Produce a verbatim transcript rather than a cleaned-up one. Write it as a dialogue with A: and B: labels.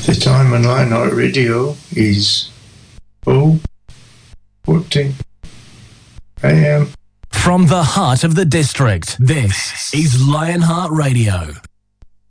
A: The time on Lionheart Radio is oh fourteen a m.
B: From the heart of the district, this is Lionheart Radio.